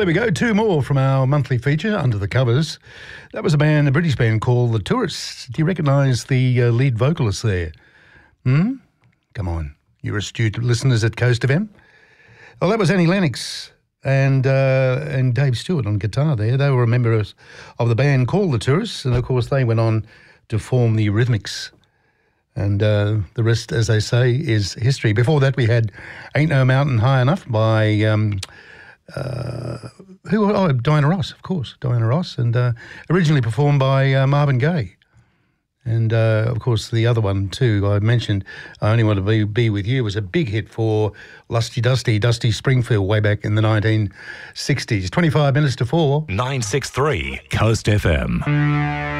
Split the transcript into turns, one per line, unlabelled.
there we go. Two more from our monthly feature, Under the Covers. That was a British band called The Tourists. Do you recognise the lead vocalist there? Come on. You're astute listeners at Coast FM. Well, that was Annie Lennox and Dave Stewart on guitar there. They were members of the band called The Tourists, and, of course, they went on to form the Eurythmics. And the rest, as they say, is history. Before that, we had Ain't No Mountain High Enough by, Diana Ross, of course, Diana Ross, and originally performed by Marvin Gaye. And, of course, the other one, too, I mentioned, I Only Want to Be With You, was a big hit for Dusty Springfield way back in the 1960s. 25 minutes to 4.
963 Coast FM.